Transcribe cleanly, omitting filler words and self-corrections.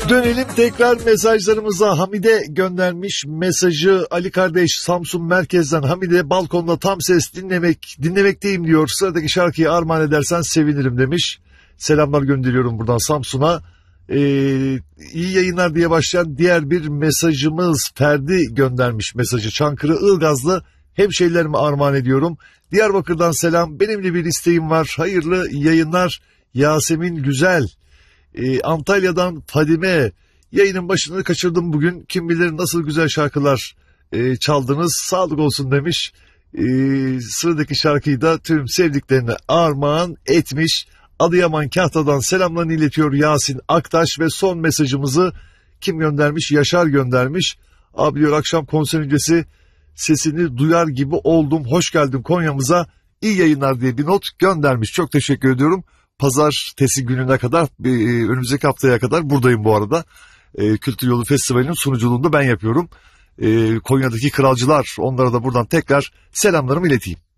Dönelim tekrar mesajlarımıza. Hamide göndermiş mesajı. Ali kardeş Samsun merkezden. Hamide, balkonda tam ses dinlemekteyim diyor. Sıradaki şarkıyı armağan edersen sevinirim demiş. Selamlar gönderiyorum buradan Samsun'a. İyi yayınlar diye başlayan diğer bir mesajımız, Ferdi göndermiş mesajı. Çankırı Ilgazlı hemşehrilerime armağan ediyorum. Diyarbakır'dan selam. Benimle bir isteğim var. Hayırlı yayınlar Yasemin Güzel. Antalya'dan Fadime, yayının başını kaçırdım bugün. Kim bilir nasıl güzel şarkılar çaldınız. Sağlık olsun demiş. Sıradaki şarkıyı da tüm sevdiklerine armağan etmiş. Adıyaman Kahta'dan selamlarını iletiyor Yasin Aktaş ve son mesajımızı kim göndermiş? Yaşar göndermiş. Abi diyor, akşam konser öncesi sesini duyar gibi oldum. Hoş geldin Konya'mıza. İyi yayınlar diye bir not göndermiş. Çok teşekkür ediyorum. Pazartesi gününe kadar, önümüzdeki haftaya kadar buradayım bu arada. Kültür Yolu Festivali'nin sunuculuğunu da ben yapıyorum. Konya'daki kralcılar, onlara da buradan tekrar selamlarımı ileteyim.